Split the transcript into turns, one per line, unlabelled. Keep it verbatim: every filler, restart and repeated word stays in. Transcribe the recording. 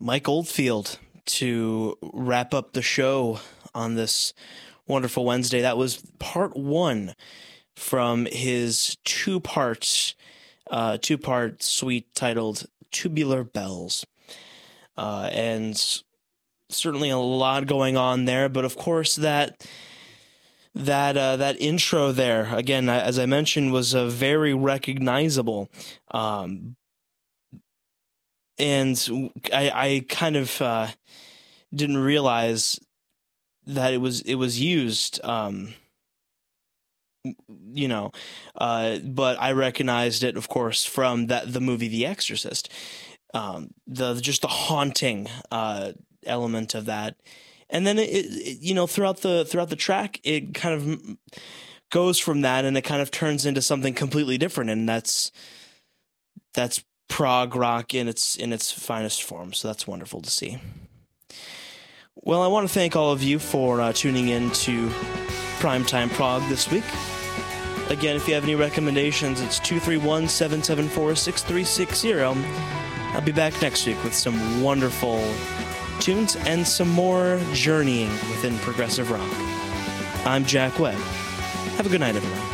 Mike Oldfield to wrap up the show on this wonderful Wednesday. That was part one from his two-part, uh, two-part suite titled Tubular Bells. Uh, and certainly a lot going on there, but of course that that uh, that intro there, again, as I mentioned, was uh, very recognizable. Um, and I, I kind of uh, didn't realize that it was it was used, um, you know, uh, but I recognized it, of course, from that the movie The Exorcist. Um, the just the haunting uh, element of that, and then it, it, you know, throughout the throughout the track, it kind of goes from that, and it kind of turns into something completely different, and that's that's prog rock in its in its finest form. So that's wonderful to see. Well, I want to thank all of you for uh, tuning in to Primetime Prog this week. Again, if you have any recommendations, it's two three one, seven seven four, six three six zero. I'll be back next week with some wonderful tunes and some more journeying within progressive rock. I'm Jack Webb. Have a good night, everyone.